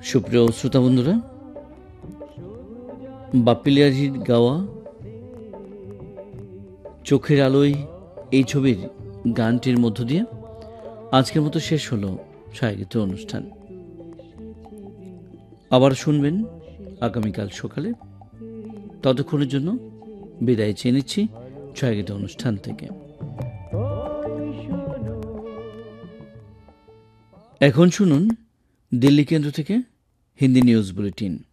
সুপ্রিয় শ্রোতা বন্ধুরা, বাপ্পিলিয়ারির গাওয়া চোখের আলোয় এই ছবির গানটির মধ্য দিয়ে আজকের মতো শেষ হলো ছায়াগীত অনুষ্ঠান। আবার শুনবেন আগামীকাল সকালে। ততক্ষণের জন্য বিদায় চেয়ে নিচ্ছি ছায়াগীত অনুষ্ঠান থেকে। এখন শুনুন দিল্লি কেন্দ্র থেকে হিন্দি নিউজ বুলেটিন।